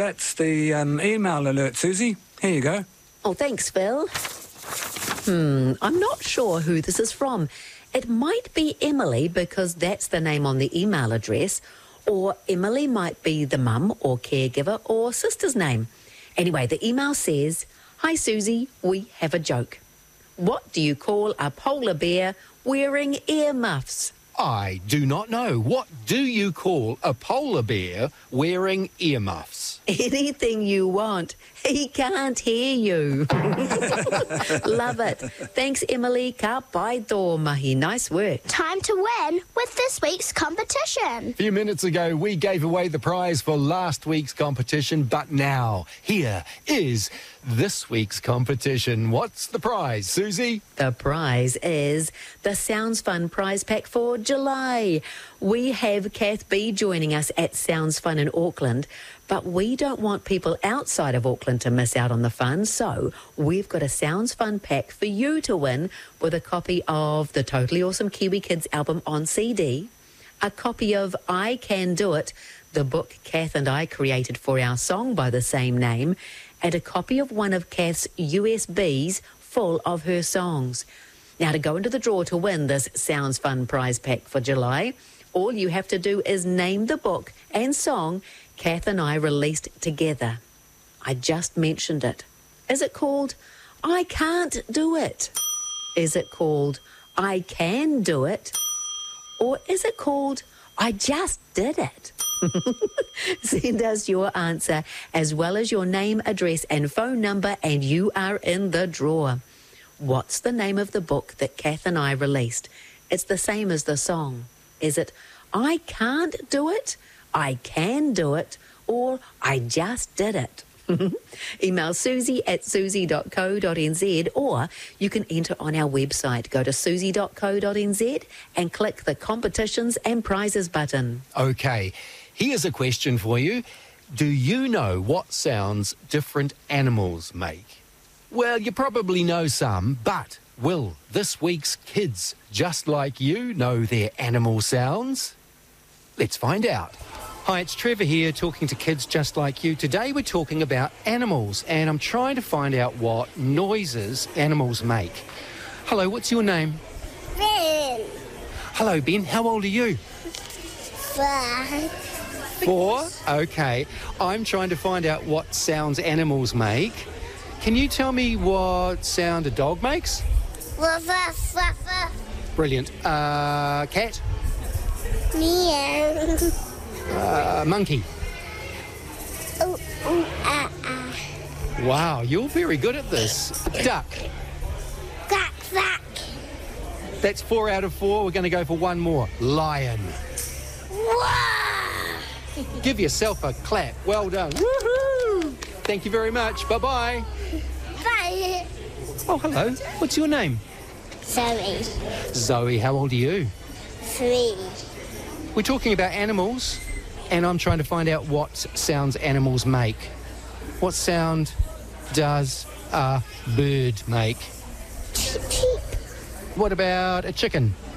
that's the email alert, Susie. Here you go. Oh, thanks, Phil. I'm not sure who this is from. It might be Emily because that's the name on the email address, or Emily might be the mum or caregiver or sister's name. Anyway, the email says, "Hi, Susie, we have a joke. What do you call a polar bear wearing earmuffs?" I do not know. What do you call a polar bear wearing earmuffs? Anything you want. He can't hear you. Love it. Thanks, Emily. Ka pai tō mahi. Nice work. Time to win with this week's competition. A few minutes ago, we gave away the prize for last week's competition, but now, here is this week's competition. What's the prize, Susie? The prize is the Sounds Fun prize pack for July. We have Kath B joining us at Sounds Fun in Auckland, but we don't want people outside of Auckland to miss out on the fun, so we've got a Sounds Fun pack for you to win with a copy of the Totally Awesome Kiwi Kids album on CD, a copy of I Can Do It, the book Kath and I created for our song by the same name, and a copy of one of Kath's USBs full of her songs. Now, to go into the draw to win this Sounds Fun prize pack for July, all you have to do is name the book and song Kath and I released together. I just mentioned it. Is it called I Can't Do It? Is it called I Can Do It? Or is it called I Just Did It? Send us your answer as well as your name, address and phone number and you are in the draw. What's the name of the book that Kath and I released? It's the same as the song. Is it I Can't Do It, I Can Do It, or I Just Did It? Email Susie at susie.co.nz or you can enter on our website. Go to susie.co.nz and click the competitions and prizes button. Okay, here's a question for you. Do you know what sounds different animals make? Well, you probably know some, but will this week's kids just like you know their animal sounds? Let's find out. Hi, it's Trevor here talking to kids just like you. Today we're talking about animals and I'm trying to find out what noises animals make. Hello, what's your name? Ben. Hello, Ben. How old are you? 4? Okay. I'm trying to find out what sounds animals make. Can you tell me what sound a dog makes? Brilliant. Cat? Meow. Monkey? Wow, you're very good at this. Duck? Quack, quack. That's 4 out of 4. We're going to go for one more. Lion. Wow. Give yourself a clap. Well done. Woohoo! Thank you very much. Bye-bye. Bye. Oh, hello. What's your name? Zoe. Zoe, how old are you? 3. We're talking about animals, and I'm trying to find out what sounds animals make. What sound does a bird make? Cheep, cheep. What about a chicken?